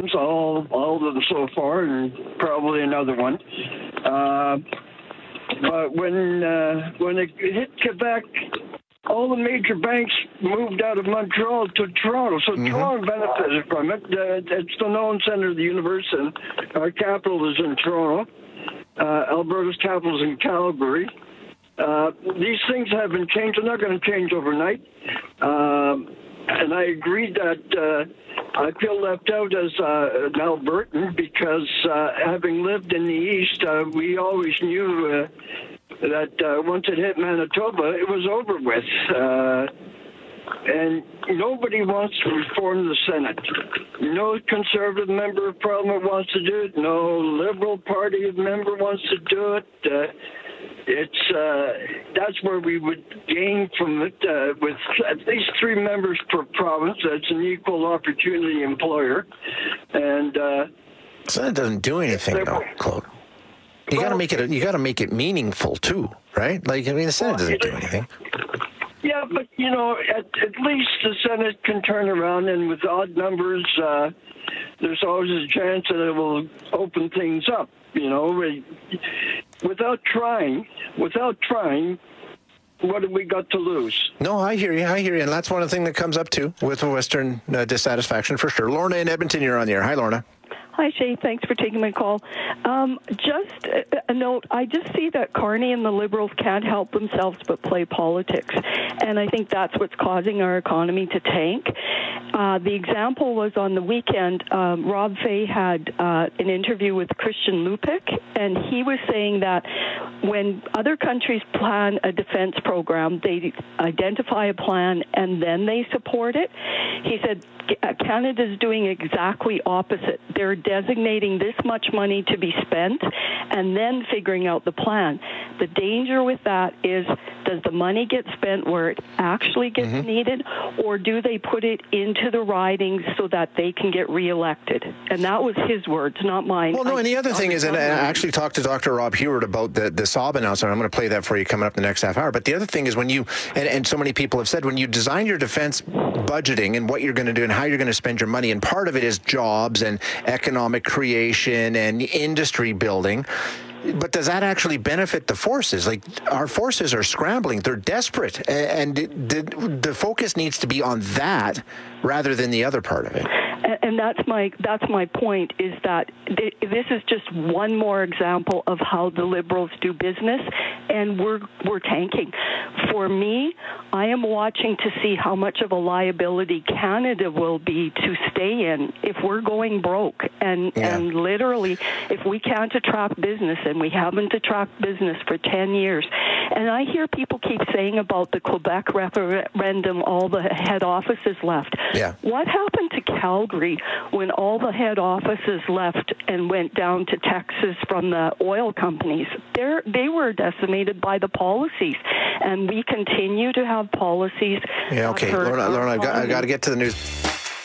terms, all of them so far, and probably another one. But when it hit Quebec, all the major banks moved out of Montreal to Toronto, so Toronto benefited from it. It's the known center of the universe, and our capital is in Toronto. Alberta's capital is in Calgary. These things have been changed. They're not going to change overnight. And I agree that I feel left out as an Albertan because having lived in the East, we always knew that once it hit Manitoba, it was over with. And nobody wants to reform the Senate. No Conservative member of Parliament wants to do it. No Liberal Party member wants to do it. That's where we would gain from it with at least 3 members per province. That's an equal opportunity employer, and so that doesn't do anything, though, Claude. You got to make it. You got to make it meaningful too, right? Like, I mean, the Senate doesn't do anything. Yeah, but at least the Senate can turn around, and with odd numbers, there's always a chance that it will open things up. Without trying, what have we got to lose? No, I hear you, and that's one of the things that comes up too with Western dissatisfaction for sure. Lorna in Edmonton, you're on the air. Hi, Lorna. Hi, Shay. Thanks for taking my call. Just a note, I just see that Carney and the Liberals can't help themselves but play politics, and I think that's what's causing our economy to tank. The example was on the weekend, Rob Fay had an interview with Christian Lupik, and he was saying that when other countries plan a defense program, they identify a plan and then they support it. He said Canada's doing exactly opposite. They're designating this much money to be spent and then figuring out the plan. The danger with that is, does the money get spent where it actually gets needed, or do they put it into the ridings so that they can get reelected? And that was his words, not mine. Well, no, and the other thing is, and I actually talked to Dr. Rob Heward about the Saab announcement. I'm going to play that for you coming up in the next half hour. But the other thing is, when you, and so many people have said, when you design your defense budgeting and what you're going to do and how you're going to spend your money, and part of it is jobs and economic creation and industry building, but does that actually benefit the forces? Like, our forces are scrambling. They're desperate. And the focus needs to be on that rather than the other part of it. And that's my point, is that this is just one more example of how the Liberals do business, and we're tanking. For me, I am watching to see how much of a liability Canada will be to stay in if we're going broke. And literally, if we can't attract business, and we haven't attracted business for 10 years. And I hear people keep saying about the Quebec referendum, all the head offices left. Yeah. What happened to Calgary when all the head offices left and went down to Texas from the oil companies? They were decimated by the policies, and we continue to have policies. Yeah, okay. Lorna, I've got to get to the news.